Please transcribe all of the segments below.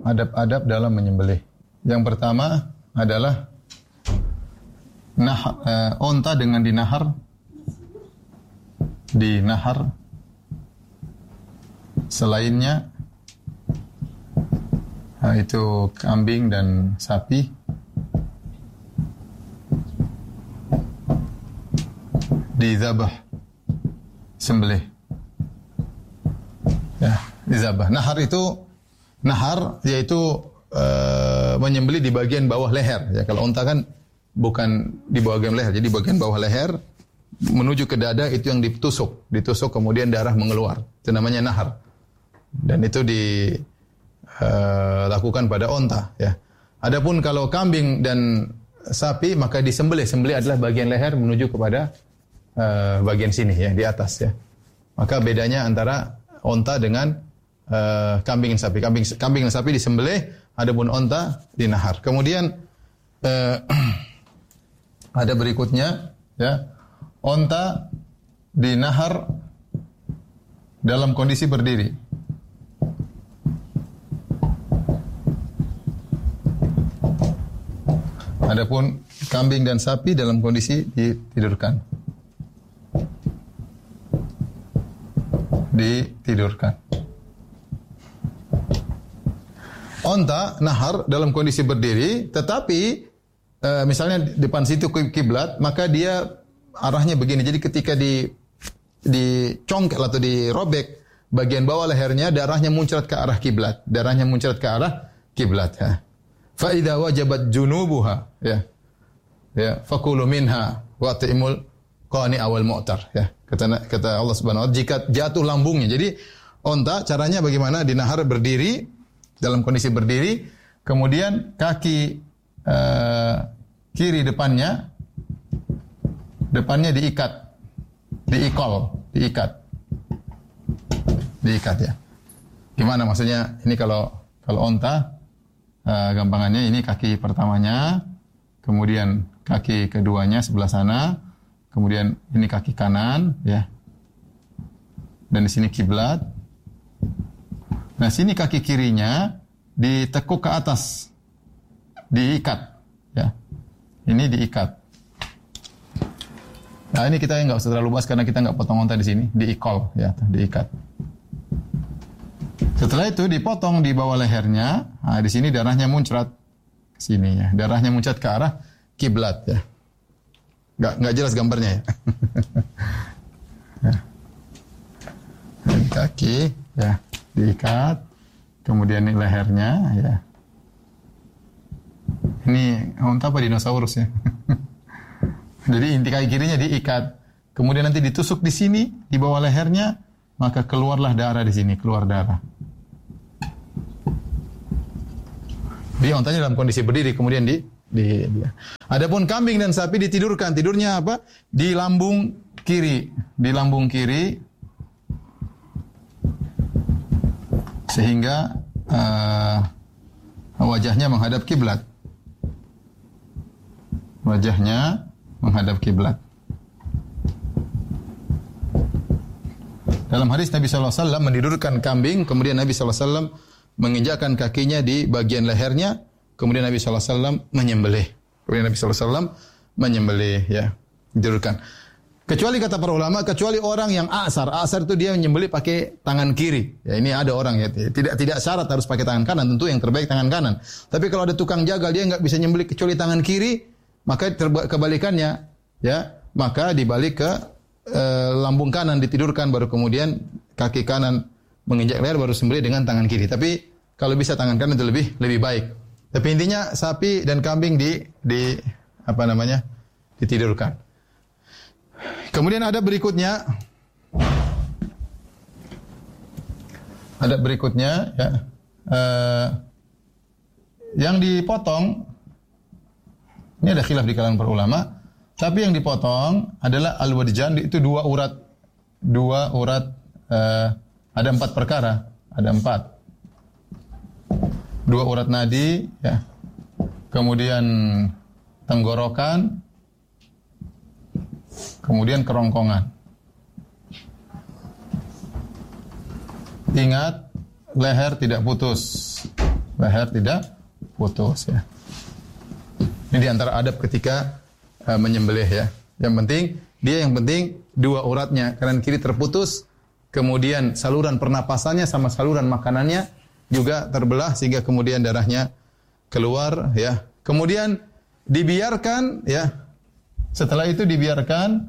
adab-adab dalam menyembelih. Yang pertama adalah onta dengan dinahar. Selainnya itu kambing dan sapi dizabah, sembelih. Ya, dizabah. Nahar yaitu menyembelih di bagian bawah leher. Ya, kalau unta kan bukan di bagian leher, jadi bagian bawah leher menuju ke dada itu yang ditusuk kemudian darah mengeluar. Itu namanya nahar. Dan itu dilakukan pada unta. Ya. Adapun kalau kambing dan sapi maka disembelih. Sembelih adalah bagian leher menuju kepada bagian sini ya, di atas ya. Maka bedanya antara unta dengan kambing dan sapi. Kambing dan sapi disembelih, adapun unta dinahar. Kemudian ada berikutnya ya. Unta dinahar dalam kondisi berdiri. Adapun kambing dan sapi dalam kondisi ditidurkan. Unta nahar dalam kondisi berdiri, tetapi misalnya depan situ kiblat, maka dia arahnya begini. Jadi ketika dicongkel atau dirobek bagian bawah lehernya, darahnya muncrat ke arah kiblat. Ya. Fa idza wajabat junubuha ya. Ya, fakulu minha wa ta'imul qani awal mu'tar ya. Kata Allah Subhanahu wa taala, jika jatuh lambungnya. Jadi unta caranya bagaimana? Dinahar berdiri, dalam kondisi berdiri, kemudian kaki kiri depannya diikat ya. Gimana maksudnya? Ini kalau unta gampangannya ini kaki pertamanya, kemudian kaki keduanya sebelah sana, kemudian ini kaki kanan ya. Dan di sini kiblat. Nah, sini kaki kirinya ditekuk ke atas. Diikat ya. Ini diikat. Nah, ini kita enggak usah terlalu bahas karena kita enggak potong unta di sini, diikol ya, diikat. Setelah itu dipotong di bawah lehernya. Nah, di sini darahnya muncrat ke sini ya. Darahnya muncrat ke arah kiblat ya. Enggak jelas gambarnya ya. Ya. Kaki ya diikat, kemudian ini lehernya ya. Ini unta apa dinosaurus ya? Jadi inti kaki kirinya diikat, kemudian nanti ditusuk di sini di bawah lehernya, maka keluarlah darah di sini, keluar darah. Dia untanya dalam kondisi berdiri, kemudian dia. Adapun kambing dan sapi ditidurkan, tidurnya apa? Di lambung kiri, sehingga wajahnya menghadap kiblat. Dalam hadis Nabi SAW menidurkan kambing, kemudian Nabi SAW menginjakkan kakinya di bagian lehernya, kemudian Nabi SAW menyembelih. Ya, tidurkan. Kecuali kata para ulama, kecuali orang yang asar itu dia menyembelih pakai tangan kiri. Ya, ini ada orang ya, tidak syarat harus pakai tangan kanan, tentu yang terbaik tangan kanan. Tapi kalau ada tukang jagal dia enggak bisa nyembelih kecuali tangan kiri, maka kebalikannya ya, maka dibalik ke lambung kanan ditidurkan, baru kemudian kaki kanan menginjak leher, baru sembelih dengan tangan kiri. Tapi kalau bisa tangan kanan itu lebih baik. Tapi intinya sapi dan kambing ditidurkan. Kemudian ada berikutnya ya, yang dipotong. Ini ada khilaf di kalangan para ulama, tapi yang dipotong adalah al-wadjan, itu dua urat ada 4 perkara, ada 4. 2 urat nadi ya. Kemudian tenggorokan, kemudian kerongkongan. Ingat, leher tidak putus. tidak putus ya. Ini di antara adab ketika menyembelih ya. Yang penting dua uratnya kanan kiri terputus, kemudian saluran pernapasannya sama saluran makanannya juga terbelah sehingga kemudian darahnya keluar ya. Kemudian dibiarkan ya. Setelah itu dibiarkan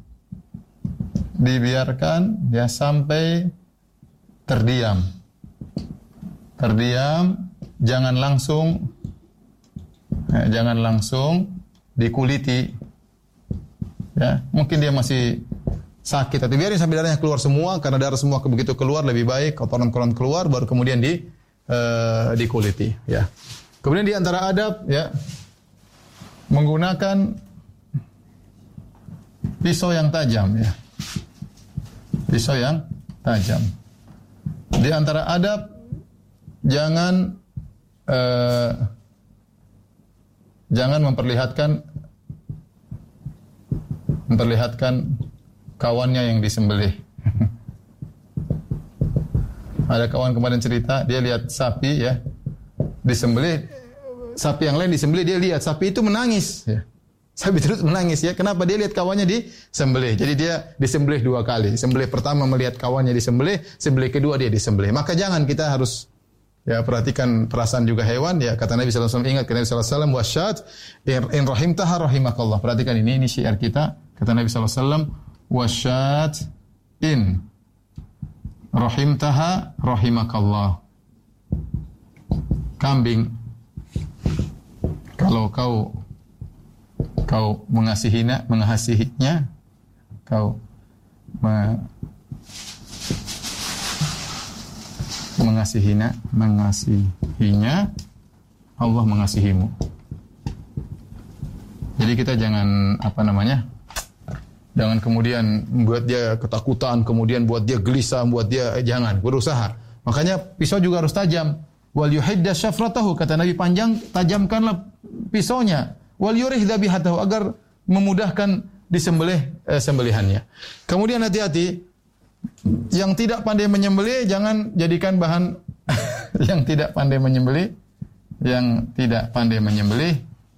ya sampai terdiam. Jangan langsung dikuliti. Ya, mungkin dia masih sakit, tapi biarin sampai darahnya keluar semua, karena darah semua begitu keluar lebih baik, kotoran-kotoran keluar baru kemudian dikuliti, ya. Kemudian di antara adab ya menggunakan pisau yang tajam ya. Pisau yang tajam. Di antara adab jangan memperlihatkan kawannya yang disembelih. Ada kawan kemarin cerita, dia lihat sapi ya disembelih, sapi yang lain disembelih, dia lihat sapi itu menangis ya. Sapi terus menangis ya. Kenapa? Dia lihat kawannya disembelih. Jadi dia disembelih dua kali. Sembelih pertama melihat kawannya disembelih, sembelih kedua dia disembelih. Maka jangan, kita harus ya perhatikan perasaan juga hewan ya. Kata Nabi sallallahu alaihi wasallam, ingat Nabi sallallahu alaihi wasallam, wasyat in rahimtaha rahimakallah. Perhatikan ini syiar kita. Kata Nabi sallallahu alaihi wasallam, wasyat in rahimtaha rahimakallah. Kambing, kalau kau mengasihinya, kau mengasihinya, Allah mengasihimu. Jadi kita jangan jangan kemudian membuat dia ketakutan, kemudian buat dia gelisah, buat dia jangan, berusaha. Makanya pisau juga harus tajam. Wal yuhidda syafratahu, kata Nabi, tajamkanlah pisaunya. Wal yurih dzabihatahu, agar memudahkan sembelihannya. Kemudian hati-hati, yang tidak pandai menyembelih jangan jadikan bahan yang tidak pandai menyembelih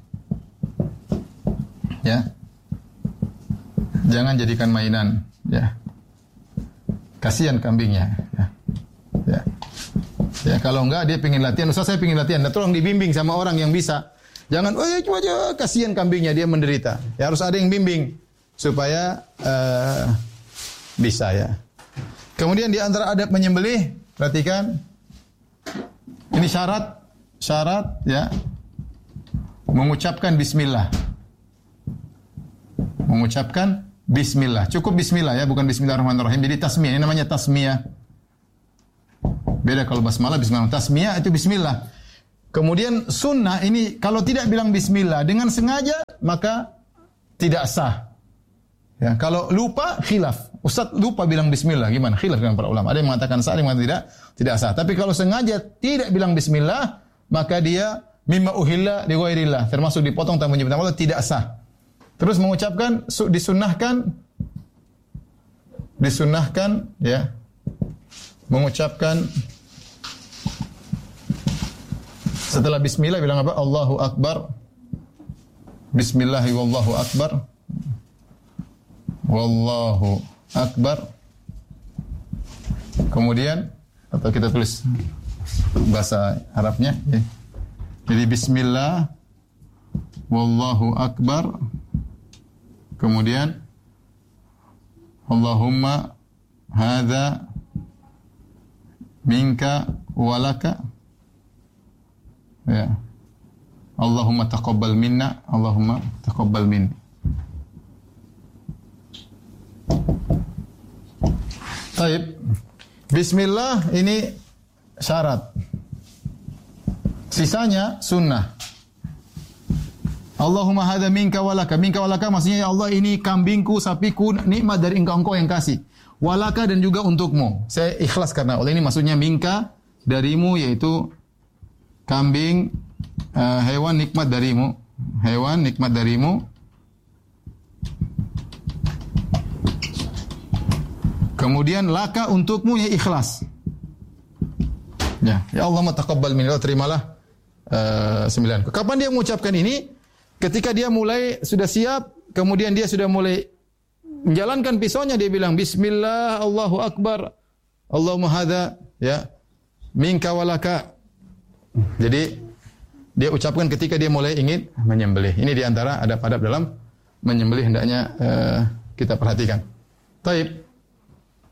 ya. Jangan jadikan mainan ya. Kasihan kambingnya ya. Ya, kalau enggak dia pengen latihan, Ustaz saya pengen latihan, tolong dibimbing sama orang yang bisa. Jangan, cuma kasihan kambingnya, dia menderita. Ya, harus ada yang bimbing supaya bisa ya. Kemudian di antara adab menyembelih, perhatikan ini syarat ya, mengucapkan bismillah. Cukup bismillah ya, bukan bismillahirrahmanirrahim. Jadi tasmiyah, ini namanya tasmiyah. Beda kalau basmalah, bismillah. Tasmiyah itu bismillah. Kemudian sunnah ini kalau tidak bilang bismillah dengan sengaja maka tidak sah. Ya, kalau lupa khilaf. Ustaz lupa bilang bismillah, gimana? Khilaf dengan para ulama. Ada yang mengatakan sah, ada yang mengatakan tidak sah. Tapi kalau sengaja tidak bilang bismillah, maka dia mimma uhilla li ghairillah, termasuk dipotong tanpa menyebut nama Allah, tidak sah. Terus mengucapkan disunahkan ya. Mengucapkan setelah bismillah bilang apa? Allahu akbar. Bismillahi wallahu akbar. Wallahu akbar. Kemudian atau kita tulis bahasa Arabnya ya. Jadi bismillah wallahu akbar. Kemudian Allahumma hadza minka walaka ya. Allahumma taqabbal minna, Allahumma taqabbal minni. Baik. Bismillah ini syarat. Sisanya sunnah. Allahumma hadza minka walaka. Minka walaka maksudnya ya Allah ini kambingku, sapiku, nikmat dari engkau yang kasih. Walaka dan juga untukmu. Saya ikhlas karena Allah, ini maksudnya minka, darimu, yaitu kambing, hewan nikmat darimu. Hewan nikmat darimu. Kemudian laka untukmu, ya ikhlas. Ya Allah taqabbal minni, terimalah sembilan. Kapan dia mengucapkan ini? Ketika dia mulai sudah siap, kemudian dia sudah mulai menjalankan pisaunya, dia bilang bismillah, Allahu akbar, Allahumma hadza ya minka walaka. Jadi dia ucapkan ketika dia mulai ingin menyembelih. Ini di antara adab-adab dalam menyembelih hendaknya kita perhatikan. Taib.